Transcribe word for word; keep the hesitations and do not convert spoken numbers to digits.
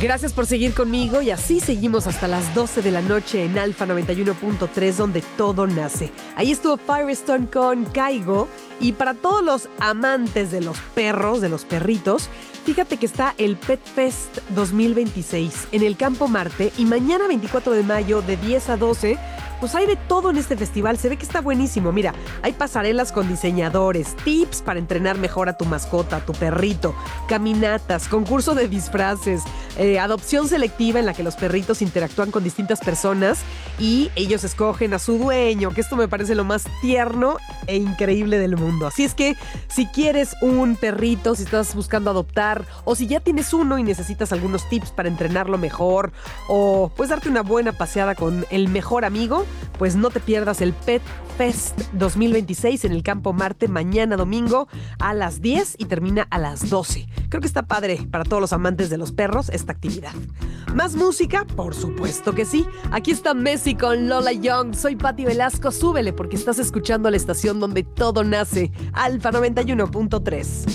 Gracias por seguir conmigo y así seguimos hasta las doce de la noche en Alfa noventa y uno punto tres, donde todo nace. Ahí estuvo Firestone con Caigo. Y para todos los amantes de los perros, de los perritos, fíjate que está el Pet Fest dos mil veintiséis en el Campo Marte, y mañana veinticuatro de mayo de diez a doce, pues hay de todo en este festival. Se ve que está buenísimo. Mira, hay pasarelas con diseñadores, tips para entrenar mejor a tu mascota, a tu perrito, caminatas, concurso de disfraces, eh, adopción selectiva en la que los perritos interactúan con distintas personas y ellos escogen a su dueño, que esto me parece lo más tierno e increíble del mundo. Así es que si quieres un perrito, si estás buscando adoptar, o si ya tienes uno y necesitas algunos tips para entrenarlo mejor, o pues darte una buena paseada con el mejor amigo, pues no te pierdas el Pet Fest dos mil veintiséis en el Campo Marte mañana domingo a las diez y termina a las doce. Creo que está padre para todos los amantes de los perros esta actividad. ¿Más música? Por supuesto que sí. Aquí está Messi con Lola Young. Soy Pati Velasco. Súbele porque estás escuchando la estación donde todo nace. Alfa noventa y uno punto tres.